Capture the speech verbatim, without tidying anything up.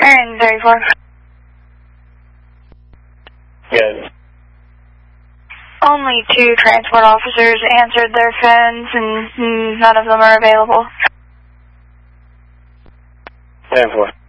Marion thirty-four. Good. Only two transport officers answered their phones and none of them are available. ten four.